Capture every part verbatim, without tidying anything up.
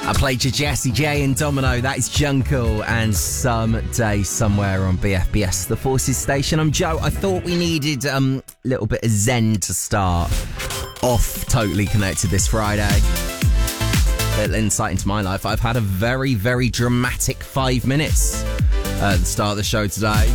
I played you Jessie J and Domino. That is Jungle and Someday Somewhere on B F B S, the Forces station. I'm Joe. I thought we needed um, a little bit of zen to start off Totally Connected this Friday. A little insight into my life. I've had a very, very dramatic five minutes at the start of the show today.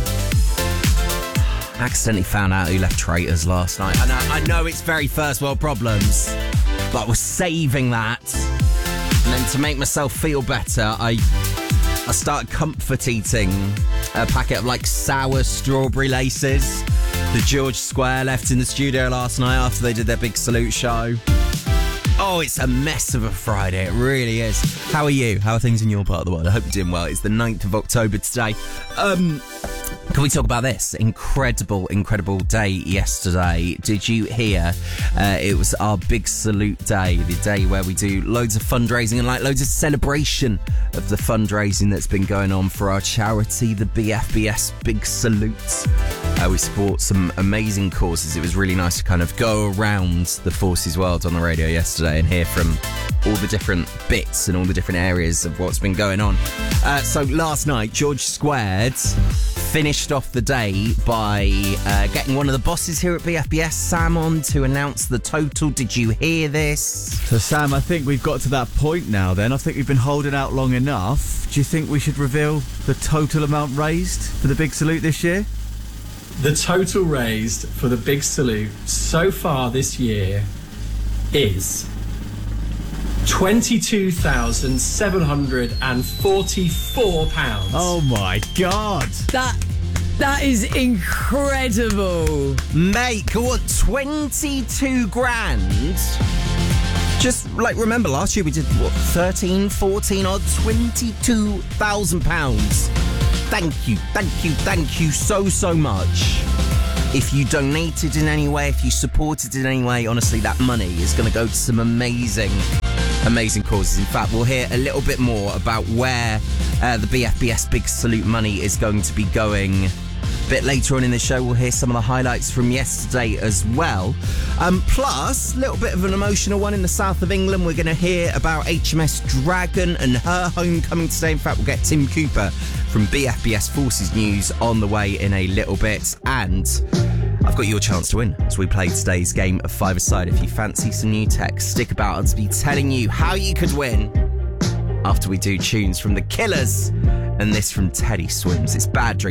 Accidentally found out who left Traitors last night. I know, I know it's very first world problems, but I was saving that. And then to make myself feel better, I I started comfort eating a packet of like sour strawberry laces that George Square left in the studio last night after they did their big salute show. Oh, it's a mess of a Friday. It really is. How are you? How are things in your part of the world? I hope you're doing well. It's the ninth of October today. Um... Can we talk about this? Incredible, incredible day yesterday. Did you hear? Uh, it was our big salute day, the day where we do loads of fundraising and like loads of celebration of the fundraising that's been going on for our charity, the B F B S Big Salute. Uh, we support some amazing causes. It was really nice to kind of go around the Forces world on the radio yesterday and hear from all the different bits and all the different areas of what's been going on. Uh, so last night, George Squared finished off the day by uh, getting one of the bosses here at B F B S, Sam, on to announce the total. Did you hear this? So, Sam, I think we've got to that point now then. I think we've been holding out long enough. Do you think we should reveal the total amount raised for the Big Salute this year? The total raised for the Big Salute so far this year is twenty-two thousand seven hundred forty-four pounds. Oh my God. That that is incredible. Mate, what, twenty-two grand? Just like, remember last year we did what, thirteen, fourteen odd, twenty-two thousand pounds. Thank you, thank you, thank you so, so much. If you donated in any way, if you supported in any way, honestly, that money is going to go to some amazing, amazing causes. In fact, we'll hear a little bit more about where uh, the B F B S Big Salute money is going to be going. A bit later on in the show, we'll hear some of the highlights from yesterday as well. Um, plus, a little bit of an emotional one in the south of England. We're going to hear about H M S Dragon and her homecoming today. In fact, we'll get Tim Cooper from B F B S Forces News on the way in a little bit. And I've got your chance to win as we play today's game of five-a-side. If you fancy some new tech, stick about. I'll be telling you how you could win after we do tunes from The Killers and this from Teddy Swims. It's Bad Dreams.